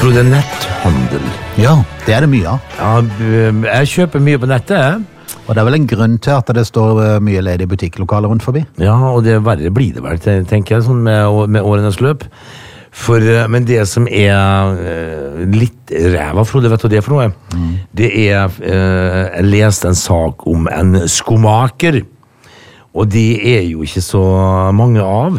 Frode, netthandel. Ja, det det mye av. Ja, jeg kjøper mye på nettet. Og det vel en grunn til at det står mye ledige butikklokaler rundt forbi. Ja, og det verre blir det vel, tenker jeg, sånn med årenes løp. Men det som litt ræva, Frode, vet du det for noe? Det jeg leste en sak om en skomaker, og de jo ikke så mange av.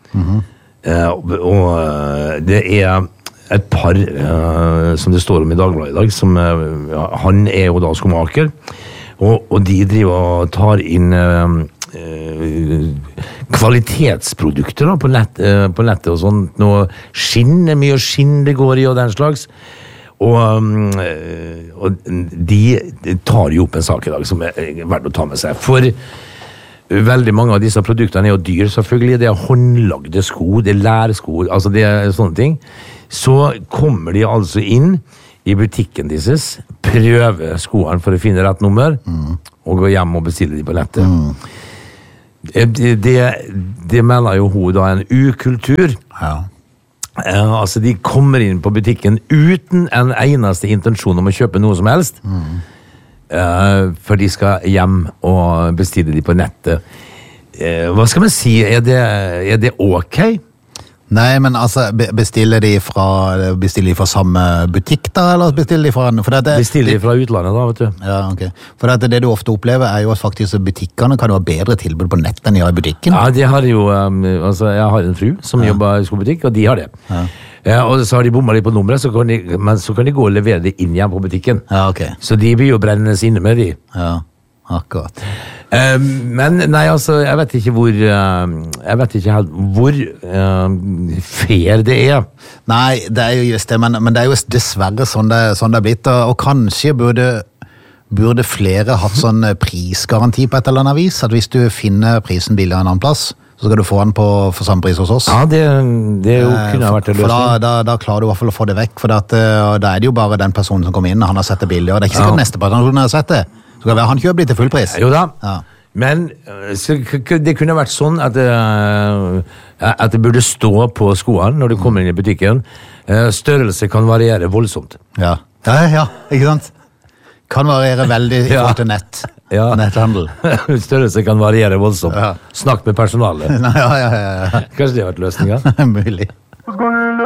Og det et par, som det står om i Dagbladet i dag, som, han jo da skomaker, og de driver og tar inn kvalitetsprodukter da, på nettet og sånt. Noe skinn, mye skinn det går i og den slags. Og de tar jo opp en sak i dag som verdt å ta med seg. For veldig mange av disse produktene jo dyr, selvfølgelig. Det håndlagde sko, det lærsko, altså det sånne ting. Så kommer de altså inn i butikken deres, prøver skoene for å finne rett nummer, og gå hjem og bestille de på nettet. Det melder jo hun da en ukultur. Ja. Altså, de kommer inn på butikken uten en eneste intensjon om å kjøpe noe som helst, for de skal hjem og bestille de på nettet. Hva skal man si? Det ok? Nei, men altså, bestiller de fra samme butikk da, eller bestiller de fra... Bestiller de fra utlandet da, vet du. Ja, ok. For det du ofte opplever jo at faktisk butikkene kan ha bedre tilbud på nett enn de har i butikken. Ja, de har jo, altså, jeg har en fru som jobber i skobutikk, og de har det. Og så har de bommet litt på nummeret, men så kan de gå og levere det inn igjen på butikken. Ja, ok. Så de blir jo brennes inne med de. Ja, akkurat. Men nei, altså, jeg vet ikke helt hvor fair det Nei, det jo just det, men det jo dessverre sånn det blitt, og kanskje burde flere hatt sånn prisgaranti på et eller annet vis, at hvis du finner prisen billigere en annen plass, så skal du få den for samme pris hos oss. Ja, det jo kunne ha vært en løsning. For da klarer du i hvert fall å få det vekk, for da det jo bare den personen som kommer inn, han har sett det billigere, og det ikke sikkert neste person har sett det. Så kan være han kjøper litt til full pris. Jo da, men det kunne vært sånn at det burde stå på skoene når du kommer inn i butikken. Størrelse kan variere voldsomt. Ja, ikke sant? Kan variere veldig i forhold til netthandel. Størrelse kan variere voldsomt. Snakk med personalet. Ja. Kanskje det har vært løsningen? Mulig.